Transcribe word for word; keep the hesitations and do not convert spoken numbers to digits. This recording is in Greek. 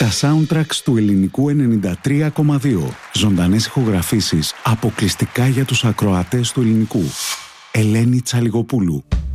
Τα soundtracks του ελληνικού ενενήντα τρία κόμμα δύο. Ζωντανές ηχογραφήσεις αποκλειστικά για τους ακροατές του ελληνικού. Ελένη Τσαλιγοπούλου.